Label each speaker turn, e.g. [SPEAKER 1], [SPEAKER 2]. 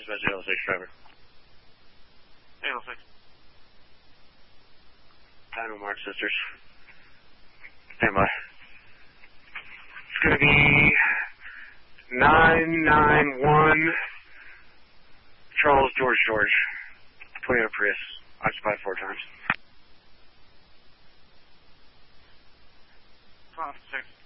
[SPEAKER 1] dispatch 806 driver.
[SPEAKER 2] 806.
[SPEAKER 1] Dino Mark Sisters. Stand by. It's going to be 991 Charles George George. Toyota Prius. Occupied 4 times.
[SPEAKER 2] 6.